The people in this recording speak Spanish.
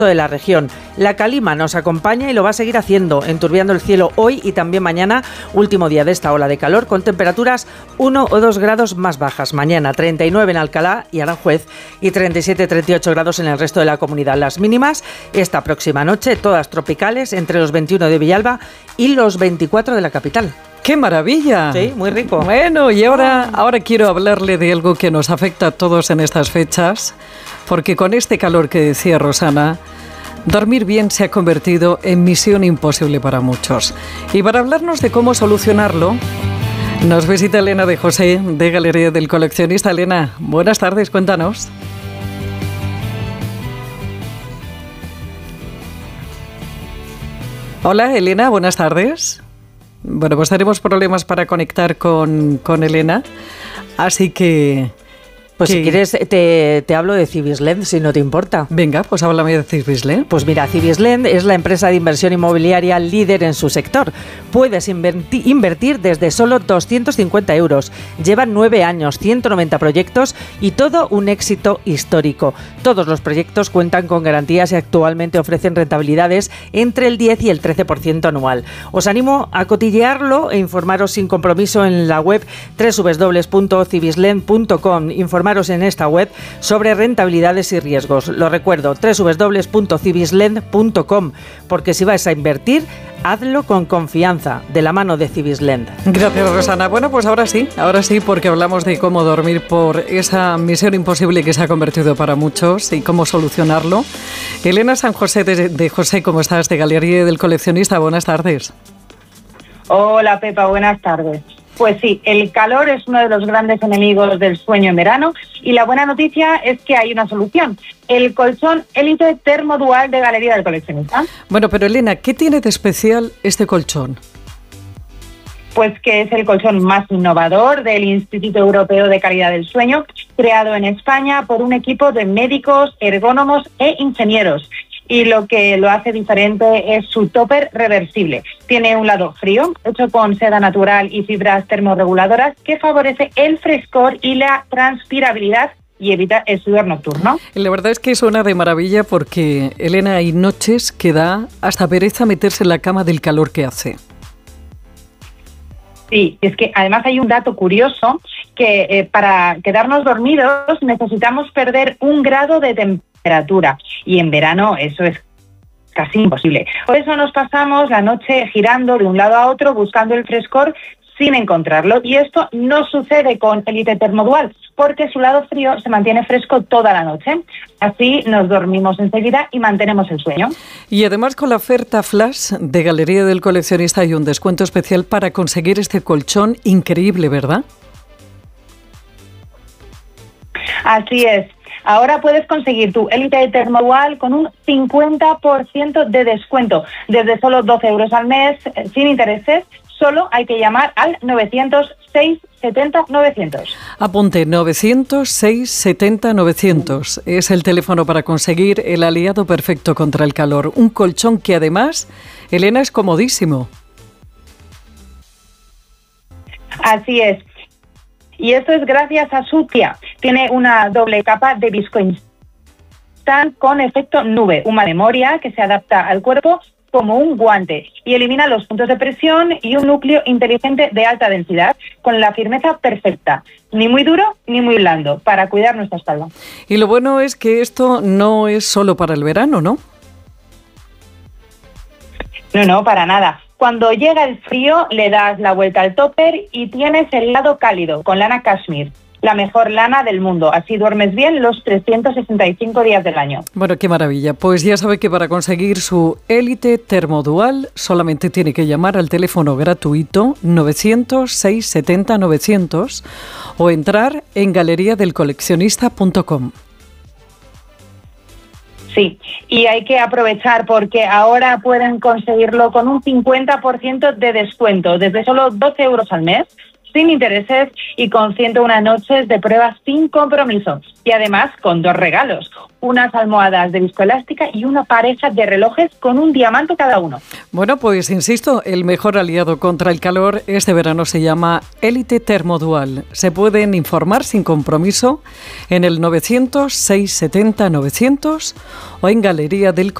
de la región. La calima nos acompaña y lo va a seguir haciendo, enturbiando el cielo hoy y también mañana, último día de esta ola de calor, con temperaturas 1 o 2 grados más bajas. Mañana 39 en Alcalá y Aranjuez y 37-38 grados en el resto de la comunidad. Las mínimas esta próxima noche, todas tropicales, entre los 21 de Villalba y los 24 de la capital. ¡Qué maravilla! Sí, muy rico. Bueno, y ahora quiero hablarle de algo que nos afecta a todos en estas fechas, porque con este calor que decía Rosana, dormir bien se ha convertido en misión imposible para muchos. Y para hablarnos de cómo solucionarlo, nos visita Elena de José, de Galería del Coleccionista. Elena, buenas tardes, cuéntanos. Hola, Elena, buenas tardes. Bueno, pues tenemos problemas para conectar con Elena, así que... Pues si quieres te hablo de Cibisland, si no te importa. Venga, pues háblame de Cibisland. Pues mira, Cibisland es la empresa de inversión inmobiliaria líder en su sector. Puedes invertir desde solo 250 euros. Llevan 9 años, 190 proyectos y todo un éxito histórico. Todos los proyectos cuentan con garantías y actualmente ofrecen rentabilidades entre el 10 y el 13% anual. Os animo a cotillearlo e informaros sin compromiso en la web www.cibisland.com. Informaros en esta web sobre rentabilidades y riesgos. Lo recuerdo, www.cibisland.com, porque si vais a invertir, hazlo con confianza, de la mano de Cibisland. Gracias, Rosana. Bueno, pues ahora sí, porque hablamos de cómo dormir por esa misión imposible que se ha convertido para muchos y cómo solucionarlo. Elena San José de José, ¿cómo estás? De Galería del Coleccionista, buenas tardes. Hola, Pepa, buenas tardes. Pues sí, el calor es uno de los grandes enemigos del sueño en verano y la buena noticia es que hay una solución. El colchón Elite Termodual de Galería del Coleccionista. Bueno, pero Elena, ¿qué tiene de especial este colchón? Pues que es el colchón más innovador del Instituto Europeo de Calidad del Sueño, creado en España por un equipo de médicos, ergónomos e ingenieros. Y lo que lo hace diferente es su topper reversible. Tiene un lado frío, hecho con seda natural y fibras termorreguladoras, que favorece el frescor y la transpirabilidad y evita el sudor nocturno. La verdad es que suena de maravilla porque, Elena, hay noches que da hasta pereza meterse en la cama del calor que hace. Sí, es que además hay un dato curioso que para quedarnos dormidos necesitamos perder 1 grado de temperatura y en verano eso es casi imposible. Por eso nos pasamos la noche girando de un lado a otro buscando el frescor sin encontrarlo y esto no sucede con Elite Termodual porque su lado frío se mantiene fresco toda la noche. Así nos dormimos enseguida y mantenemos el sueño. Y además con la oferta Flash de Galería del Coleccionista hay un descuento especial para conseguir este colchón increíble, ¿verdad? Así es. Ahora puedes conseguir tu Elite Termodual con un 50% de descuento, desde solo 12 euros al mes, sin intereses. Solo hay que llamar al 900-670-900. Apunte, 900-670-900. Es el teléfono para conseguir el aliado perfecto contra el calor. Un colchón que además, Elena, es comodísimo. Así es. Y esto es gracias a Sutia. Tiene una doble capa de viscoinstant con efecto nube, una memoria que se adapta al cuerpo como un guante y elimina los puntos de presión y un núcleo inteligente de alta densidad con la firmeza perfecta, ni muy duro ni muy blando, para cuidar nuestra espalda. Y lo bueno es que esto no es solo para el verano, ¿no? No, para nada. Cuando llega el frío, le das la vuelta al topper y tienes el lado cálido con lana cashmere, la mejor lana del mundo. Así duermes bien los 365 días del año. Bueno, qué maravilla. Pues ya sabe que para conseguir su Elite Termodual solamente tiene que llamar al teléfono gratuito 900-670-900 o entrar en galeriadelcoleccionista.com. Sí, y hay que aprovechar porque ahora pueden conseguirlo con un 50% de descuento, desde solo 12 euros al mes. sin intereses y con 101 noches de prueba sin compromiso. Y además con 2 regalos, unas almohadas de viscoelástica y una pareja de relojes con un diamante cada uno. Bueno, pues insisto, el mejor aliado contra el calor este verano se llama Élite Termodual. Se pueden informar sin compromiso en el 900 670 900 o en Galería del